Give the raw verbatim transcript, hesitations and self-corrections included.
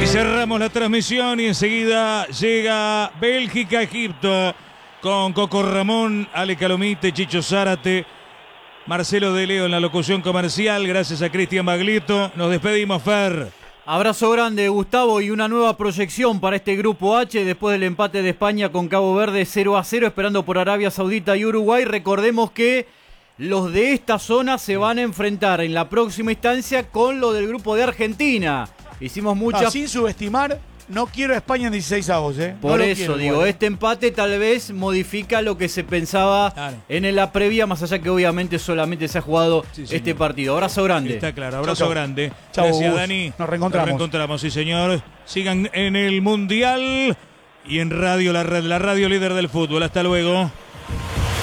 cerramos la transmisión y enseguida llega Bélgica-Egipto con Coco Ramón, Ale Calomite, Chicho Zárate, Marcelo De Leo en la locución comercial. Gracias a Cristian Baglietto. Nos despedimos, Fer. Abrazo grande, Gustavo, y una nueva proyección para este Grupo H después del empate de España con Cabo Verde cero a cero, esperando por Arabia Saudita y Uruguay. Recordemos que los de esta zona se van a enfrentar en la próxima instancia con lo del grupo de Argentina. Hicimos muchas... No, sin subestimar, no quiero a España en dieciséis avos, ¿eh? Por no eso quiero, digo, igual. este empate tal vez modifica lo que se pensaba Claro. en la previa, más allá que obviamente solamente se ha jugado Sí, este señor. partido. Abrazo grande. Está claro, abrazo Chau, chau. grande. Chau, Gracias, Gus. Dani. Nos reencontramos. Nos reencontramos, sí, señor. Sigan en el Mundial y en radio, la, red, la radio líder del fútbol. Hasta luego.